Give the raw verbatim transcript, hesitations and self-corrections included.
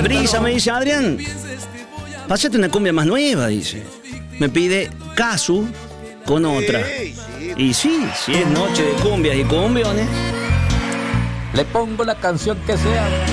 Brisa, me dice, Adrián, pásate una cumbia más nueva, dice. Me pide Casu con otra. Sí, sí. Y sí, sí es noche de cumbias y cumbiones. Le pongo la canción que sea.